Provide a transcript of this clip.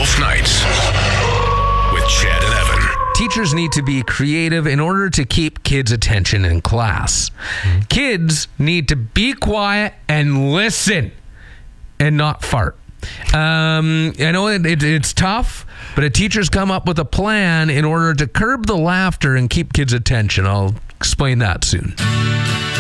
Wolf Nights with Chad and Evan. Teachers need to be creative in order to keep kids' attention in class. Kids need to be quiet and listen and not fart. I know it's tough, but a teacher's come up with a plan in order to curb the laughter and keep kids' attention. I'll explain that soon.